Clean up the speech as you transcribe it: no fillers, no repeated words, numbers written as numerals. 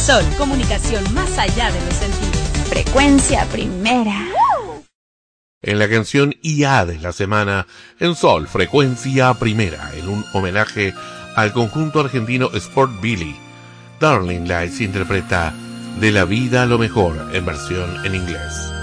Sol, comunicación más allá de los sentidos. Frecuencia primera. En la canción IA de la semana, en Sol, Frecuencia Primera, en un homenaje al conjunto argentino Sport Billy, Darling Lights interpreta De la vida a lo mejor en versión en inglés.